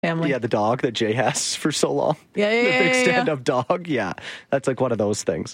family. Yeah, the dog that Jay has for so long. Yeah, the big stand-up dog. Yeah, that's like one of those things.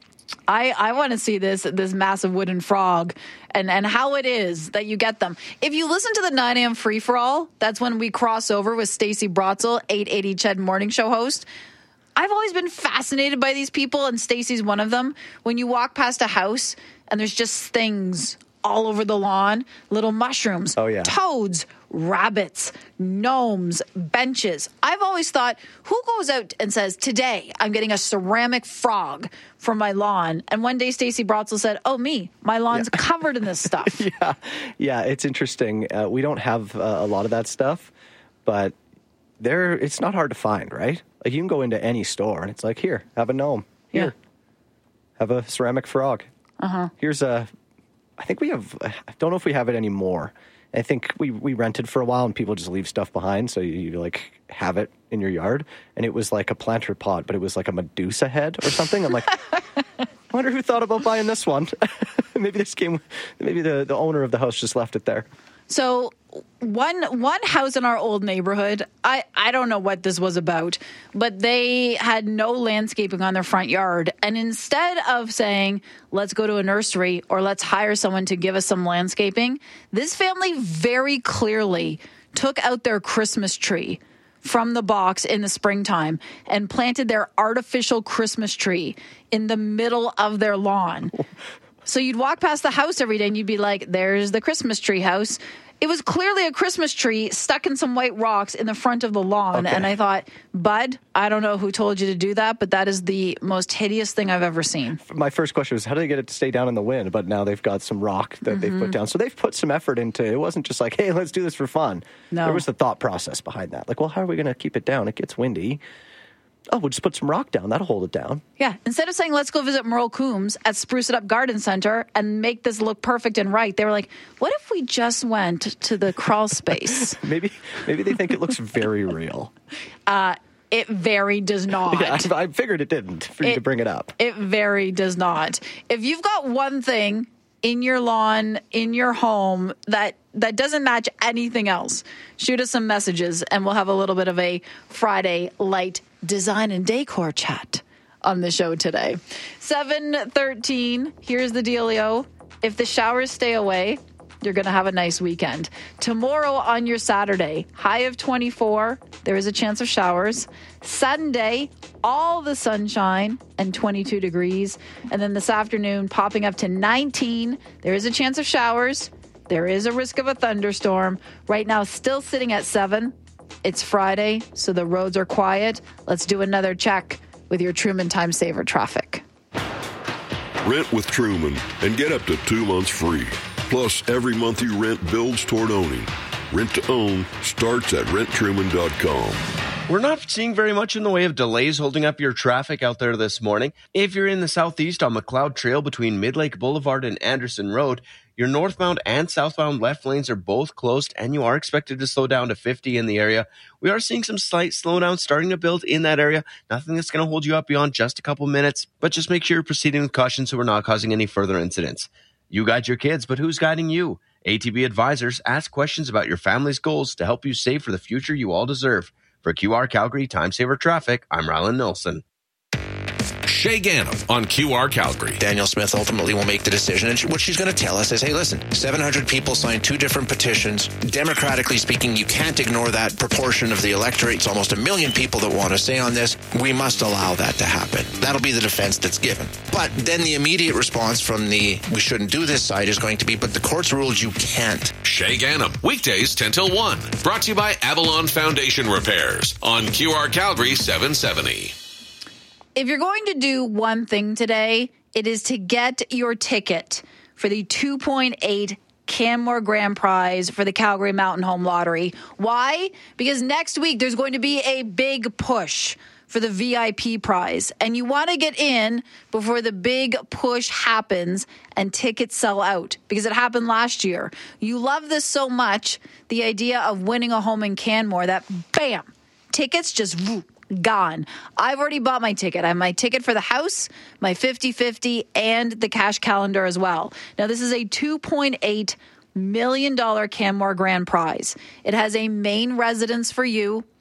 I want to see this massive wooden frog and how it is that you get them. If you listen to the 9 a.m. free-for-all, that's when we cross over with Stacey Brotzel, 880 CHED morning show host. I've always been fascinated by these people, and Stacey's one of them. When you walk past a house and there's just things all over the lawn, little mushrooms, toads, rabbits, gnomes, benches. I've always thought, who goes out and says, today I'm getting a ceramic frog for my lawn? And one day Stacey Brotzel said, oh, me, my lawn's covered in this stuff. Yeah, it's interesting. We don't have a lot of that stuff, but it's not hard to find, right? Like, you can go into any store and it's like, here, have a gnome. Here, have a ceramic frog. Here's I think we have, I don't know if we have it anymore. I think we rented for a while and people just leave stuff behind. So you like have it in your yard. And it was like a planter pot, but it was like a Medusa head or something. I'm like, I wonder who thought about buying this one. Maybe the owner of the house just left it there. So one house in our old neighborhood, I don't know what this was about, but they had no landscaping on their front yard. And instead of saying, let's go to a nursery or let's hire someone to give us some landscaping, this family very clearly took out their Christmas tree from the box in the springtime and planted their artificial Christmas tree in the middle of their lawn. So you'd walk past the house every day and you'd be like, there's the Christmas tree house. It was clearly a Christmas tree stuck in some white rocks in the front of the lawn. And I thought, Bud, I don't know who told you to do that, but that is the most hideous thing I've ever seen. My first question was, how do they get it to stay down in the wind? But now they've got some rock that they've put down. So they've put some effort into it. It wasn't just like, hey, let's do this for fun. No. There was the thought process behind that. Like, well, how are we going to keep it down? It gets windy. Oh, we'll just put some rock down. That'll hold it down. Yeah. Instead of saying, let's go visit Merle Coombs at Spruce It Up Garden Center and make this look perfect and right, they were like, what if we just went to the crawl space? Maybe they think it looks very real. It very does not. Yeah, I figured it didn't for you to bring it up. It very does not. If you've got one thing in your lawn, in your home, that doesn't match anything else, shoot us some messages and we'll have a little bit of a Friday light design and decor chat on the show today. 7:13. Here's the dealio. If the showers stay away, you're going to have a nice weekend. Tomorrow on your Saturday, high of 24. There is a chance of showers. Sunday, all the sunshine and 22 degrees. And then this afternoon, popping up to 19. There is a chance of showers. There is a risk of a thunderstorm. Right now, still sitting at 7. It's Friday, so the roads are quiet. Let's do another check with your Truman Time Saver traffic. Rent with Truman and get up to 2 months free. Plus, every month you rent builds toward owning. Rent to own starts at renttruman.com. We're not seeing very much in the way of delays holding up your traffic out there this morning. If you're in the southeast on McLeod Trail between Midlake Boulevard and Anderson Road, your northbound and southbound left lanes are both closed, and you are expected to slow down to 50 in the area. We are seeing some slight slowdown starting to build in that area. Nothing that's going to hold you up beyond just a couple minutes, but just make sure you're proceeding with caution so we're not causing any further incidents. You guide your kids, but who's guiding you? ATB Advisors ask questions about your family's goals to help you save for the future you all deserve. For QR Calgary Time Saver Traffic, I'm Rylan Nilsson. Shay Gannam on QR Calgary. Danielle Smith ultimately will make the decision. And what she's going to tell us is, hey, listen, 700 people signed 2 different petitions. Democratically speaking, you can't ignore that proportion of the electorate. It's almost 1 million people that want to say on this. We must allow that to happen. That'll be the defense that's given. But then the immediate response from the we shouldn't do this side is going to be, but the courts ruled you can't. Shay Gannam, weekdays 10 till 1. Brought to you by Avalon Foundation Repairs on QR Calgary 770. If you're going to do one thing today, it is to get your ticket for the 2.8 Canmore Grand Prize for the Calgary Mountain Home Lottery. Why? Because next week there's going to be a big push for the VIP prize. And you want to get in before the big push happens and tickets sell out, because it happened last year. You love this so much, the idea of winning a home in Canmore, that bam, tickets just gone. I've already bought my ticket. I have my ticket for the house, my 50-50, and the cash calendar as well. Now, this is a $2.8 million Canmore grand prize. It has a main residence for you,